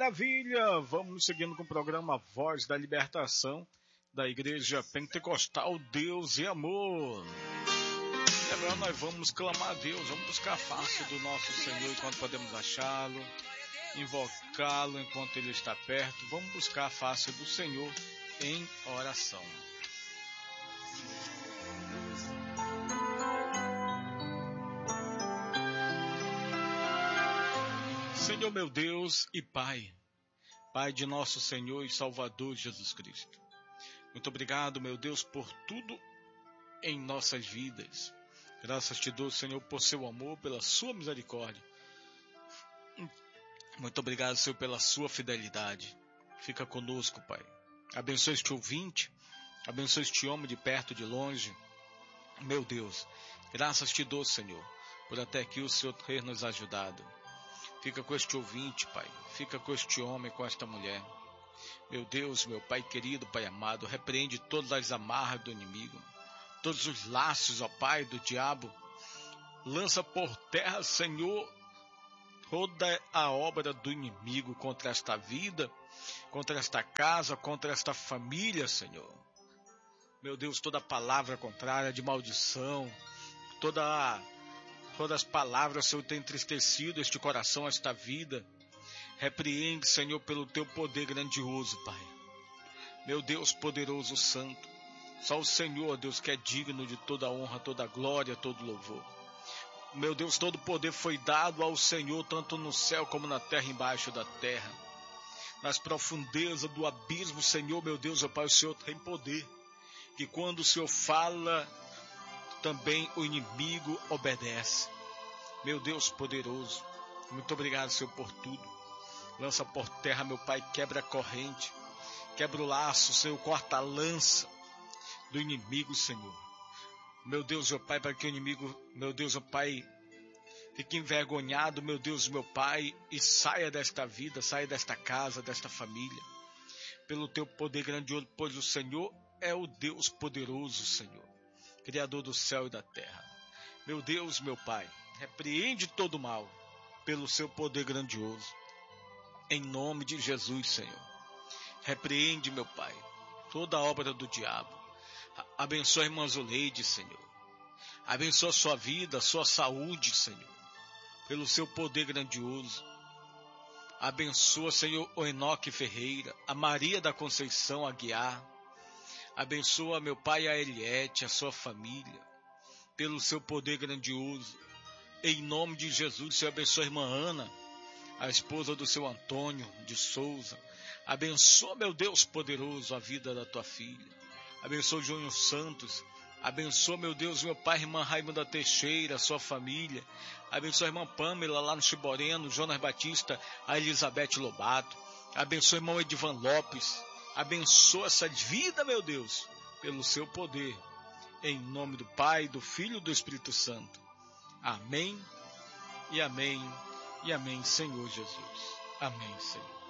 maravilha! Vamos seguindo com o programa Voz da Libertação da Igreja Pentecostal Deus e Amor. E agora nós vamos clamar a Deus, vamos buscar a face do nosso Senhor enquanto podemos achá-lo, invocá-lo enquanto Ele está perto. Vamos buscar a face do Senhor em oração. Senhor meu Deus e Pai, Pai de nosso Senhor e Salvador Jesus Cristo. Muito obrigado, meu Deus, por tudo em nossas vidas. Graças te dou, Senhor, por seu amor, pela sua misericórdia. Muito obrigado, Senhor, pela sua fidelidade. Fica conosco, Pai. Abençoe este ouvinte, abençoe este homem de perto, de longe. Meu Deus, graças te dou, Senhor, por até aqui o Senhor ter nos ajudado. Fica com este ouvinte, Pai. Fica com este homem, com esta mulher. Meu Deus, meu Pai querido, Pai amado, repreende todas as amarras do inimigo, todos os laços, ó Pai, do diabo. Lança por terra, Senhor, toda a obra do inimigo contra esta vida, contra esta casa, contra esta família, Senhor. Meu Deus, toda palavra contrária de maldição, todas as palavras, Senhor, tem entristecido este coração, esta vida. Repreende, Senhor, pelo teu poder grandioso, Pai. Meu Deus poderoso santo, só o Senhor, Deus, que é digno de toda honra, toda glória, todo louvor. Meu Deus, todo poder foi dado ao Senhor, tanto no céu como na terra, embaixo da terra. Nas profundezas do abismo, Senhor, meu Deus, ó Pai, o Senhor tem poder. Que quando o Senhor fala, também o inimigo obedece. Meu Deus poderoso, muito obrigado, Senhor, por tudo. Lança por terra, meu Pai, quebra a corrente, quebra o laço, Senhor, corta a lança do inimigo, Senhor. Meu Deus, meu Pai, para que o inimigo, meu Deus, meu Pai, fique envergonhado, meu Deus, meu Pai, e saia desta vida, saia desta casa, desta família, pelo teu poder grandioso, pois o Senhor é o Deus poderoso, Senhor, Criador do céu e da terra. Meu Deus, meu Pai, repreende todo o mal pelo seu poder grandioso. Em nome de Jesus, Senhor. Repreende, meu Pai, toda a obra do diabo. Abençoa a irmã Zuleide, Senhor. Abençoa a sua vida, a sua saúde, Senhor, pelo seu poder grandioso. Abençoa, Senhor, o Enoque Ferreira, a Maria da Conceição Aguiar. Abençoa, meu Pai, a Eliette, a sua família, pelo seu poder grandioso. Em nome de Jesus, Senhor, abençoa a irmã Ana, a esposa do seu Antônio de Souza. Abençoa, meu Deus poderoso, a vida da tua filha. Abençoa o Júnior Santos. Abençoa, meu Deus, meu Pai, irmã Raimunda Teixeira, a sua família. Abençoa a irmã Pâmela lá no Chiboreno, Jonas Batista, a Elizabeth Lobato. Abençoa o irmão Edivan Lopes. Abençoa essa vida, meu Deus, pelo seu poder. Em nome do Pai, do Filho e do Espírito Santo. Amém e amém e amém, Senhor Jesus. Amém, Senhor.